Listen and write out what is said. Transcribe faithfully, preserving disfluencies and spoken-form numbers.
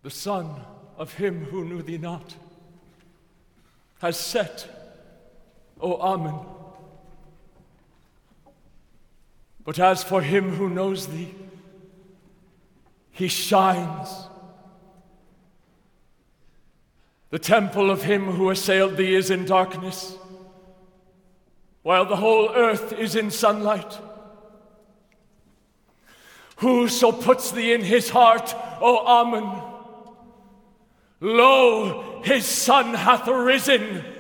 the sun of him who knew thee not, has set, O Amen. But as for him who knows thee, he shines. The temple of him who assailed thee is in darkness, while the whole earth is in sunlight. Whoso puts thee in his heart, O Amen, lo, his sun hath arisen.